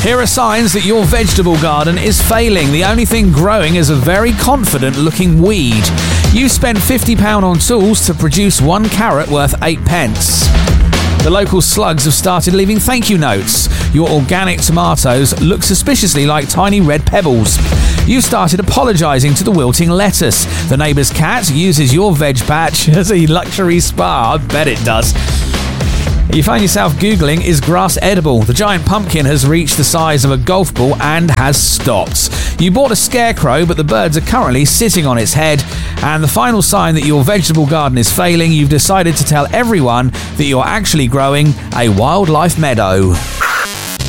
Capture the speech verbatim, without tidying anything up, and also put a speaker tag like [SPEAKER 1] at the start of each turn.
[SPEAKER 1] Here are signs that your vegetable garden is failing. The only thing growing is a very confident-looking weed. You spent fifty pounds on tools to produce one carrot worth eight pence. The local slugs have started leaving thank you notes. Your organic tomatoes look suspiciously like tiny red pebbles. You've started apologising to the wilting lettuce. The neighbour's cat uses your veg patch as a luxury spa. I bet it does. You find yourself Googling, is grass edible? The giant pumpkin has reached the size of a golf ball and has stopped. You bought a scarecrow, but the birds are currently sitting on its head. And the final sign that your vegetable garden is failing, you've decided to tell everyone that you're actually growing a wildlife meadow.